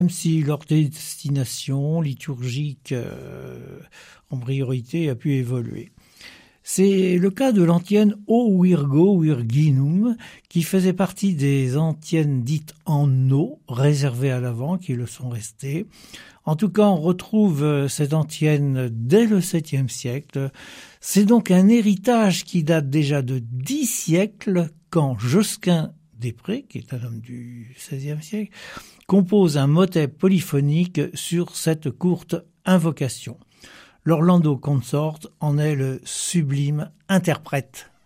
même si leur destination liturgique en priorité a pu évoluer. C'est le cas de l'antienne O Virgo Virginum, qui faisait partie des antiennes dites en eau, réservées à l'avant, qui le sont restées. En tout cas, on retrouve cette antienne dès le 7e siècle. C'est donc un héritage qui date déjà de 10 siècles, quand Josquin des Prés, qui est un homme du XVIe siècle, compose un motet polyphonique sur cette courte invocation. L'Orlando Consort en est le sublime interprète.